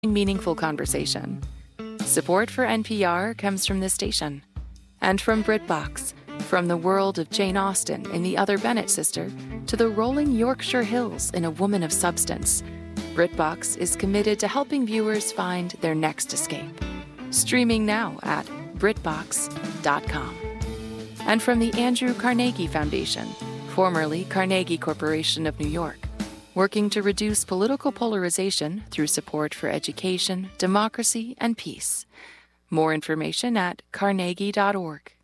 meaningful conversation. Support for NPR comes from this station and from BritBox, from the world of Jane Austen in The Other Bennet Sister to the rolling Yorkshire Hills in A Woman of Substance. BritBox is committed to helping viewers find their next escape. Streaming now at BritBox.com. And from the Andrew Carnegie Foundation, formerly Carnegie Corporation of New York, working to reduce political polarization through support for education, democracy, and peace. More information at carnegie.org.